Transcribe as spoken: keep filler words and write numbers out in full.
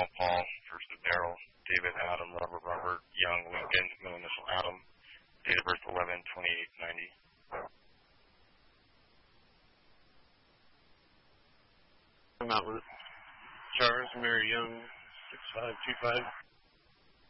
Paul, Paul, first of Daryl, David, Adam, Robert, Robert, Young, Lincoln, middle initial Adam, date of birth eleven twenty-eight ninety. I'm out with it. Charles, Mary Young, six five two five.